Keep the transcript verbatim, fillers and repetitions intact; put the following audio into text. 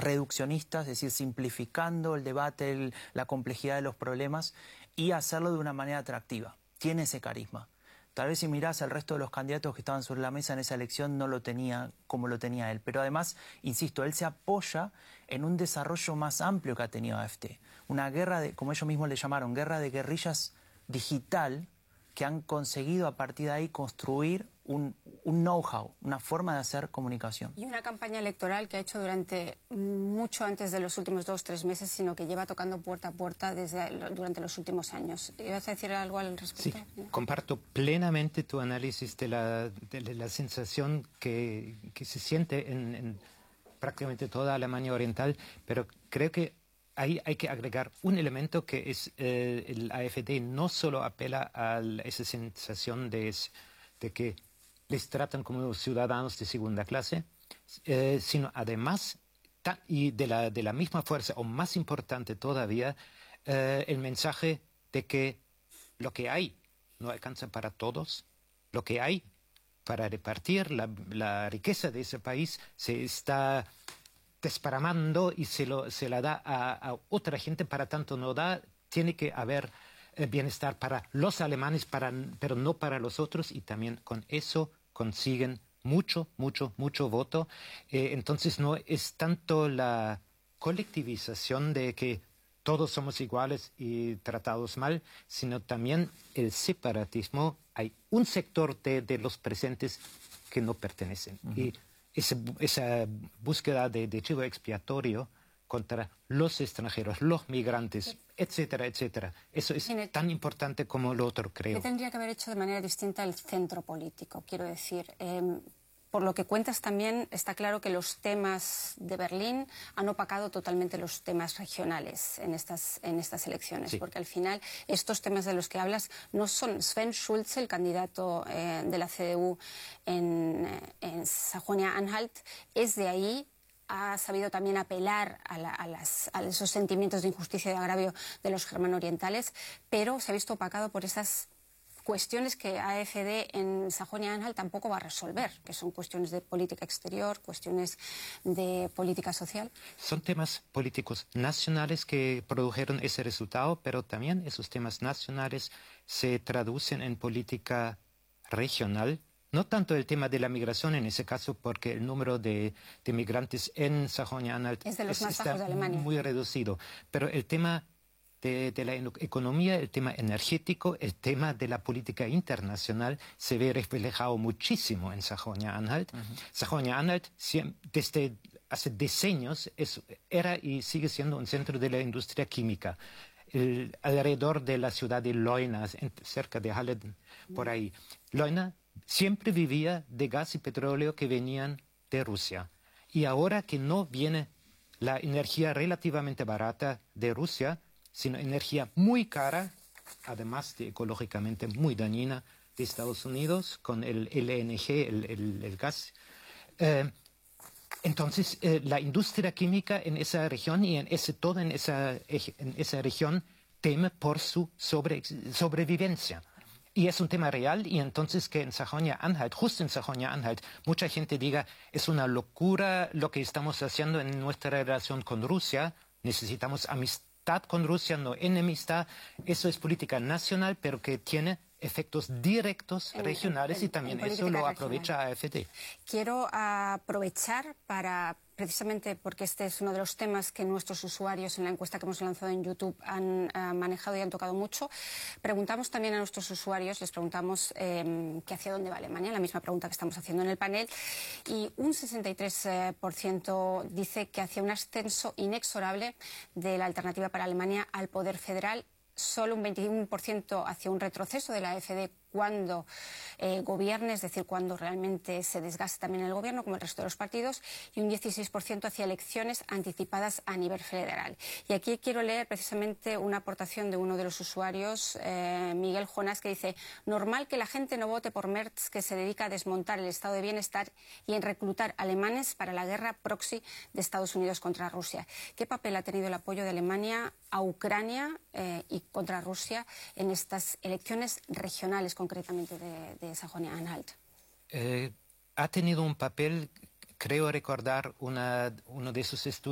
reduccionista, es decir, simplificando el debate, el, la complejidad de los problemas y hacerlo de una manera atractiva. Tiene ese carisma. Tal vez si mirás al resto de los candidatos que estaban sobre la mesa en esa elección no lo tenía como lo tenía él. Pero además, insisto, él se apoya en un desarrollo más amplio que ha tenido A F D. Una guerra, de, como ellos mismos le llamaron, guerra de guerrillas digital, que han conseguido a partir de ahí construir un, un know-how, una forma de hacer comunicación. Y una campaña electoral que ha hecho durante mucho antes de los últimos dos, tres meses, sino que lleva tocando puerta a puerta desde, durante los últimos años. ¿Ibas a decir algo al respecto? Sí, comparto plenamente tu análisis de la, de la sensación que, que se siente en, en prácticamente toda Alemania Oriental, pero creo que ahí hay que agregar un elemento que es eh, el A F D no solo apela a esa sensación de, de que les tratan como ciudadanos de segunda clase, eh, sino además, ta, y de la, de la misma fuerza, o más importante todavía, eh, el mensaje de que lo que hay no alcanza para todos, lo que hay para repartir la, la riqueza de ese país se está desparramando y se, lo, se la da a, a otra gente, para tanto no da, tiene que haber eh, bienestar para los alemanes, para, pero no para los otros, y también con eso consiguen mucho, mucho, mucho voto. Eh, entonces no es tanto la colectivización de que todos somos iguales y tratados mal, sino también el separatismo. Hay un sector de, de los presentes que no pertenecen. Uh-huh. Y Esa, esa búsqueda de, de chivo expiatorio contra los extranjeros, los migrantes, etcétera, etcétera. Eso es Tiene, tan importante como lo otro, creo. ¿Qué tendría que haber hecho de manera distinta el centro político? Quiero decir, eh, por lo que cuentas también está claro que los temas de Berlín han opacado totalmente los temas regionales en estas, en estas elecciones, sí. Porque al final estos temas de los que hablas no son Sven Schulze, el candidato eh, de la C D U en, en Sajonia-Anhalt, es de ahí. Ha sabido también apelar a, la, a, las, a esos sentimientos de injusticia y de agravio de los germano-orientales, pero se ha visto opacado por esas cuestiones que A F D en Sajonia-Anhalt tampoco va a resolver, que son cuestiones de política exterior, cuestiones de política social. Son temas políticos nacionales que produjeron ese resultado, pero también esos temas nacionales se traducen en política regional. No tanto el tema de la migración en ese caso, porque el número de, de migrantes en Sajonia-Anhalt es de los es, más bajos de Alemania. Muy reducido, pero el tema De, de la economía, el tema energético, el tema de la política internacional se ve reflejado muchísimo en Sajonia-Anhalt. Uh-huh. Sajonia-Anhalt desde hace decenios es, era y sigue siendo un centro de la industria química. El, alrededor de la ciudad de Leuna, en, cerca de Halle, por ahí. Leuna siempre vivía de gas y petróleo que venían de Rusia. Y ahora que no viene la energía relativamente barata de Rusia, sino energía muy cara, además de ecológicamente muy dañina, de Estados Unidos, con el L N G, el, el, el gas. Eh, entonces, eh, la industria química en esa región y en ese, toda en esa, en esa región teme por su sobre, sobrevivencia. Y es un tema real, y entonces que en Sajonia-Anhalt, justo en Sajonia-Anhalt, mucha gente diga, es una locura lo que estamos haciendo en nuestra relación con Rusia, necesitamos amistad con Rusia, no enemistad. Eso es política nacional, pero que tiene efectos directos en, regionales en, en, y también eso lo aprovecha A F D. Quiero aprovechar para, precisamente porque este es uno de los temas que nuestros usuarios en la encuesta que hemos lanzado en YouTube han uh, manejado y han tocado mucho. Preguntamos también a nuestros usuarios, les preguntamos eh, que hacia dónde va Alemania, la misma pregunta que estamos haciendo en el panel, y un sesenta y tres por ciento dice que hacia un ascenso inexorable de la alternativa para Alemania al poder federal, solo un veintiuno por ciento hacia un retroceso de la A F D cuando eh, gobierne, es decir, cuando realmente se desgaste también el gobierno, como el resto de los partidos, y un dieciséis por ciento hacia elecciones anticipadas a nivel federal. Y aquí quiero leer precisamente una aportación de uno de los usuarios, eh, Miguel Jonás, que dice: normal que la gente no vote por Merz, que se dedica a desmontar el estado de bienestar y en reclutar alemanes para la guerra proxy de Estados Unidos contra Rusia. ¿Qué papel ha tenido el apoyo de Alemania a Ucrania eh, y contra Rusia en estas elecciones regionales, concretamente de, de Sajonia-Anhalt? Eh, ha tenido un papel, creo recordar, una, uno de sus estudios